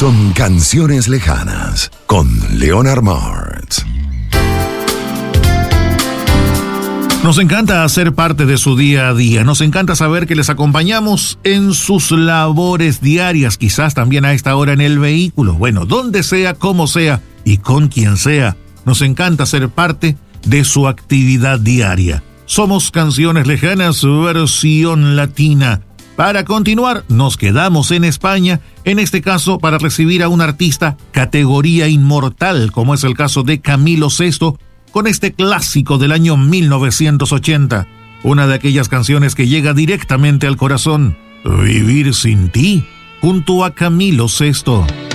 son Canciones Lejanas con Leonard Martz. Nos encanta ser parte de su día a día, nos encanta saber que les acompañamos en sus labores diarias, quizás también a esta hora en el vehículo, bueno, donde sea, como sea y con quien sea, nos encanta ser parte de su actividad diaria. Somos Canciones Lejanas, versión latina. Para continuar, nos quedamos en España, en este caso para recibir a un artista categoría inmortal, como es el caso de Camilo Sesto, con este clásico del año 1980, una de aquellas canciones que llega directamente al corazón, Vivir sin ti, junto a Camilo Sesto.